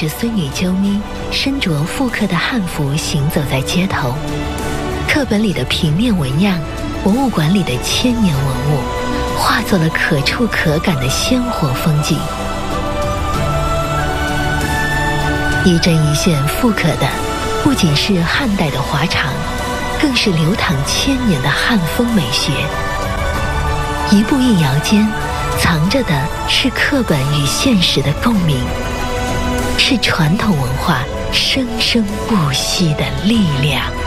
着孙女啾咪，身着复刻的汉服行走在街头。课本里的平面纹样，博物馆里的千年文物，化作了可触可感的鲜活风景。一针一线复刻的，不仅是汉代的华裳，更是流淌千年的汉风美学。一步一摇间，藏着的是课本与现实的共鸣，是传统文化生生不息的力量。